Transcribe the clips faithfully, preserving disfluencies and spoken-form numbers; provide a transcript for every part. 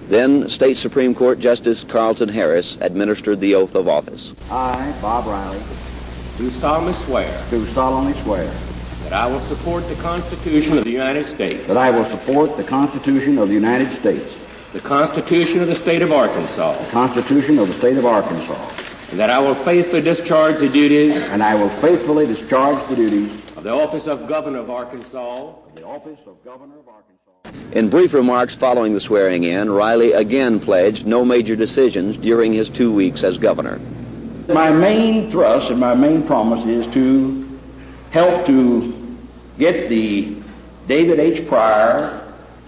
Then State Supreme Court Justice Carlton Harris administered the oath of office. I, Bob Riley, do solemnly swear do solemnly swear that I will support the Constitution of the United States, that I will support the Constitution of the United States, the Constitution of the State of Arkansas, the Constitution of the State of Arkansas, and that I will faithfully discharge the duties and I will faithfully discharge the duties of the office of Governor of Arkansas, of the office of Governor of Arkansas. In brief remarks following the swearing-in, Riley again pledged no major decisions during his two weeks as governor. My main thrust and my main promise is to help to get the David H. Pryor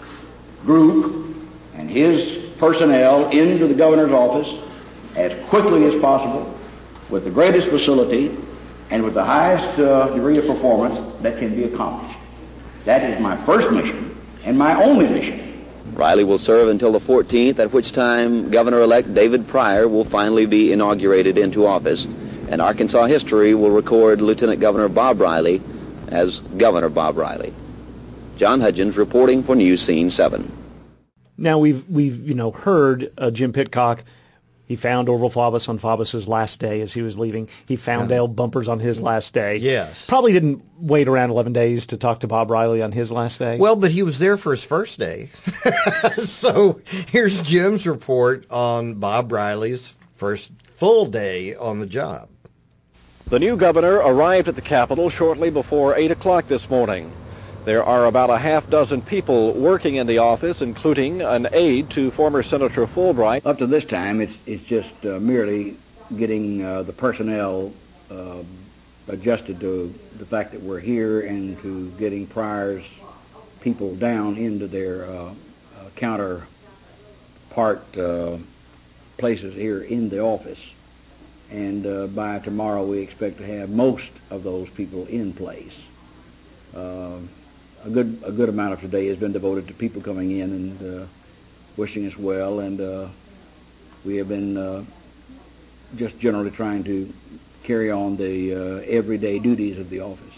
group and his personnel into the governor's office as quickly as possible, with the greatest facility, and with the highest uh, degree of performance that can be accomplished. That is my first mission and my only mission. Riley will serve until the fourteenth, at which time Governor-elect David Pryor will finally be inaugurated into office, and Arkansas history will record Lieutenant Governor Bob Riley as Governor Bob Riley. John Hudgens reporting for News Scene seven. Now we've we've you know heard uh, Jim Pitcock. He found Orville Faubus on Faubus's last day as he was leaving. He found Yeah. Dale Bumpers on his last day. Yes. Probably didn't wait around eleven days to talk to Bob Riley on his last day. Well, but he was there for his first day. So here's Jim's report on Bob Riley's first full day on the job. The new governor arrived at the Capitol shortly before eight o'clock this morning. There are about a half dozen people working in the office, including an aide to former Senator Fulbright. Up to this time, it's it's just uh, merely getting uh, the personnel uh, adjusted to the fact that we're here and to getting Pryor's people down into their uh, uh, counterpart uh, places here in the office. And uh, by tomorrow, we expect to have most of those people in place. Uh, A good a good amount of today has been devoted to people coming in and uh, wishing us well, and uh, we have been uh, just generally trying to carry on the uh, everyday duties of the office.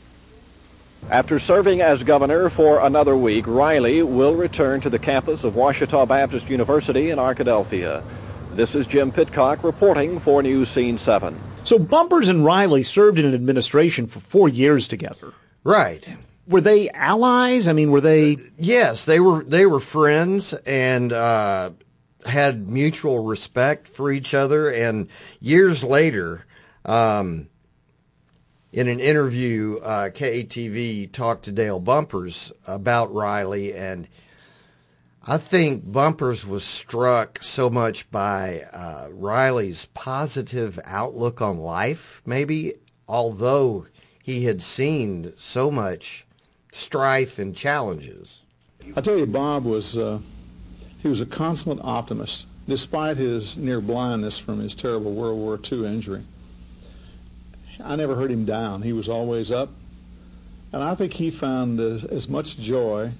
After serving as governor for another week, Riley will return to the campus of Ouachita Baptist University in Arkadelphia. This is Jim Pitcock reporting for News Scene seven. So Bumpers and Riley served in an administration for four years together. Right. Were they allies? I mean, were they? Yes, they were. They were friends and uh, had mutual respect for each other. And years later, um, in an interview, uh, K A T V talked to Dale Bumpers about Riley, and I think Bumpers was struck so much by uh, Riley's positive outlook on life. Maybe, although he had seen so much strife and challenges. I tell you, Bob was uh, he was a consummate optimist, despite his near blindness from his terrible World War Two injury. I never heard him down. He was always up, and I think he found as, as much joy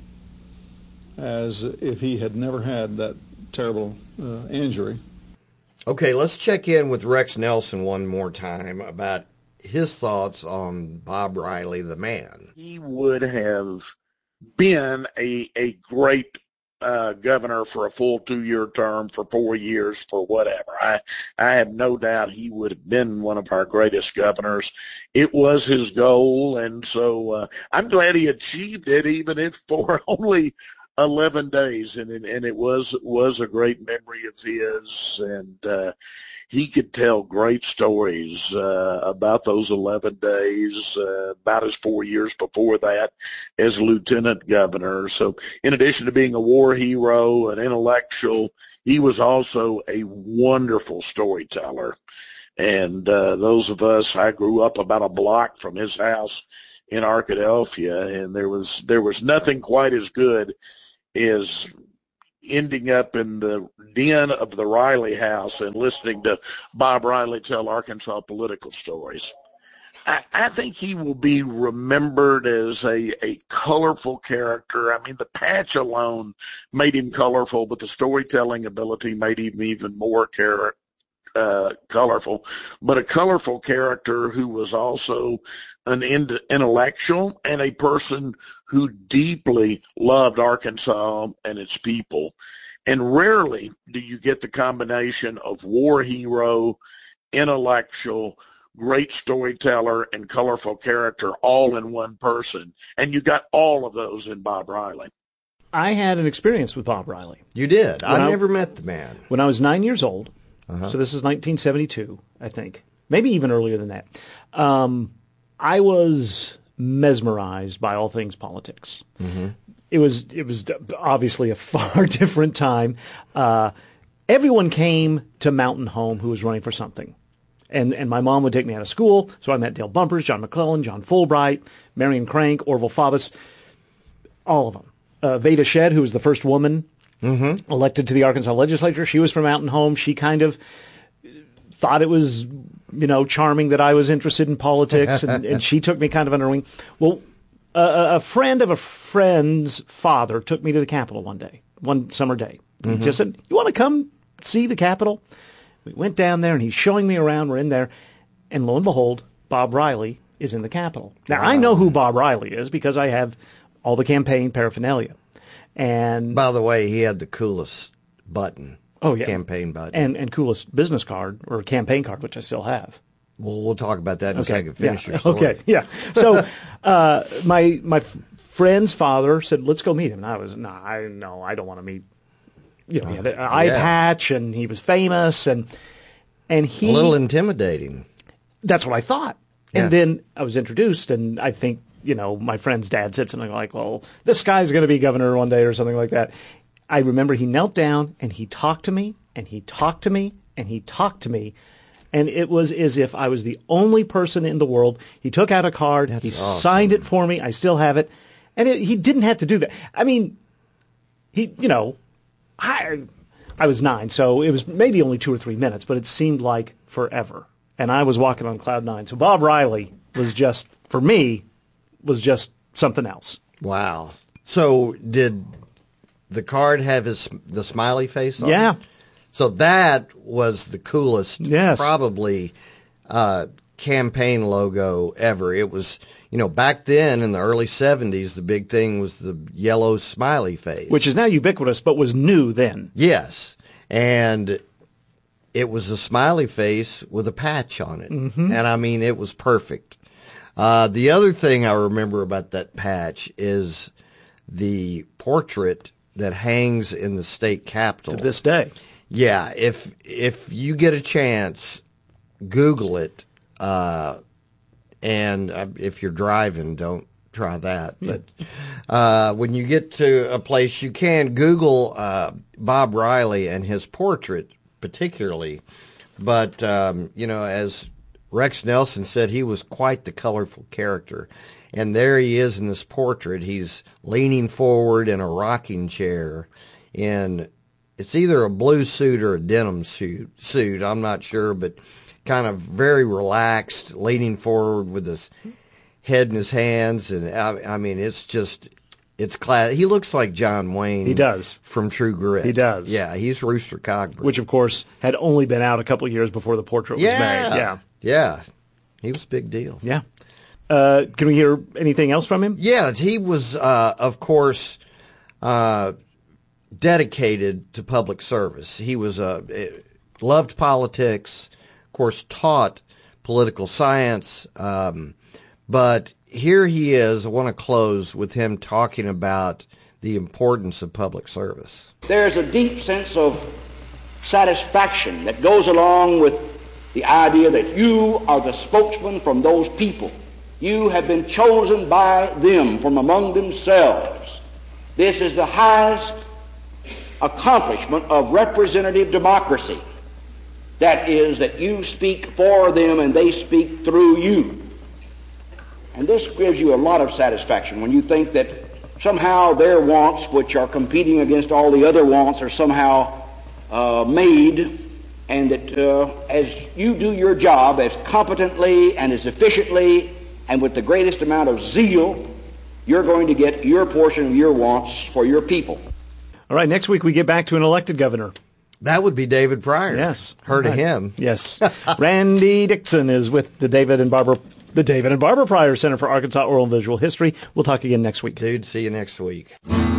as if he had never had that terrible uh, injury. Okay, let's check in with Rex Nelson one more time about his thoughts on Bob Riley, the man. He would have been a a great uh, governor for a full two-year term, for four years, for whatever. I I have no doubt he would have been one of our greatest governors. It was his goal, and so uh, I'm glad he achieved it, even if for only eleven days. And it, and it was was a great memory of his, and uh, he could tell great stories uh, about those eleven days, uh, about his four years before that as lieutenant governor. So in addition to being a war hero, an intellectual, he was also a wonderful storyteller. And uh, those of us, I grew up about a block from his house in Arkadelphia, and there was there was nothing quite as good as ending up in the den of the Riley house and listening to Bob Riley tell Arkansas political stories. I, I think he will be remembered as a, a colorful character. I mean, the patch alone made him colorful, but the storytelling ability made him even more char- uh, colorful. But a colorful character who was also an in- intellectual and a person who deeply loved Arkansas and its people. And rarely do you get the combination of war hero, intellectual, great storyteller, and colorful character all in one person. And you got all of those in Bob Riley. I had an experience with Bob Riley. You did. I, I never met the man. When I was nine years old, uh-huh. so this is nineteen seventy-two, I think. Maybe even earlier than that. Um, I was mesmerized by all things politics. Mm-hmm. It was it was obviously a far different time. Uh, everyone came to Mountain Home who was running for something. And and my mom would take me out of school, so I met Dale Bumpers, John McClellan, John Fulbright, Marion Crank, Orville Faubus, all of them. Uh, Veda Shedd, who was the first woman mm-hmm. elected to the Arkansas legislature, she was from Mountain Home. She kind of thought it was, you know, charming that I was interested in politics, and, and she took me kind of under her wing. Well, uh, a friend of a friend's father took me to the Capitol one day, one summer day. Mm-hmm. He just said, "You want to come see the Capitol?" We went down there, and he's showing me around. We're in there, and lo and behold, Bob Riley is in the Capitol. Now, wow. I know who Bob Riley is because I have all the campaign paraphernalia. And by the way, he had the coolest button. Oh, yeah. Campaign button. And and coolest business card or campaign card, which I still have. Well, we'll talk about that in okay. a second. Finish yeah. your story. Okay, yeah. So uh, my my friend's father said, "Let's go meet him." And I was, no, nah, I no, I don't want to meet. You know, he had an eye yeah. patch, and he was famous, and and he a little intimidating. That's what I thought. Yeah. And then I was introduced, and I think, you know, my friend's dad said something like, "Well, this guy's going to be governor one day," or something like that. I remember he knelt down and he talked to me, and he talked to me, and he talked to me, and it was as if I was the only person in the world. He took out a card, That's he awesome. signed it for me. I still have it, and it, he didn't have to do that. I mean, he, you know, I, I was nine, so it was maybe only two or three minutes, but it seemed like forever, and I was walking on cloud nine. So Bob Riley was just, for me, was just something else. Wow. So did the card have his the smiley face on Yeah. it? So that was the coolest, yes. probably, uh, campaign logo ever. It was, you know, back then in the early seventies, the big thing was the yellow smiley face. Which is now ubiquitous, but was new then. Yes. And it was a smiley face with a patch on it. Mm-hmm. And I mean, it was perfect. Uh, the other thing I remember about that patch is the portrait that hangs in the state capitol. To this day. Yeah, if if you get a chance, Google it, uh, and uh, if you're driving, don't try that. But uh, when you get to a place, you can Google uh, Bob Riley and his portrait particularly. But, um, you know, as Rex Nelson said, he was quite the colorful character. And there he is in this portrait. He's leaning forward in a rocking chair in, it's either a blue suit or a denim suit, suit. I'm not sure, but kind of very relaxed, leaning forward with his head in his hands. And I, I mean, it's just, it's class. He looks like John Wayne. He does. From True Grit. He does. Yeah, he's Rooster Cogburn. Which, of course, had only been out a couple of years before the portrait was yeah. made. Yeah. Yeah. He was a big deal. Yeah. Uh, can we hear anything else from him? Yeah, he was, uh, of course, uh, dedicated to public service. He was uh, loved politics, of course, taught political science. Um, but here he is. I want to close with him talking about the importance of public service. There's a deep sense of satisfaction that goes along with the idea that you are the spokesman from those people. You have been chosen by them from among themselves. This is the highest accomplishment of representative democracy. That is, that you speak for them and they speak through you. And this gives you a lot of satisfaction when you think that somehow their wants, which are competing against all the other wants, are somehow uh, made, and that uh, as you do your job as competently and as efficiently and with the greatest amount of zeal, you're going to get your portion of your wants for your people. All right, next week we get back to an elected governor. That would be David Pryor. Yes. Heard right. of him. Yes. Randy Dixon is with the David and Barbara the David and Barbara Pryor Center for Arkansas Oral and Visual History. We'll talk again next week. Dude, see you next week.